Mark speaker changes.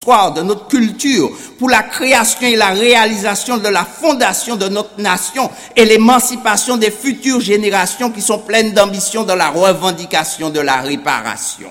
Speaker 1: histoire, de notre culture, pour la création et la réalisation de la fondation de notre nation et l'émancipation des futures générations qui sont pleines d'ambition dans la revendication de la réparation.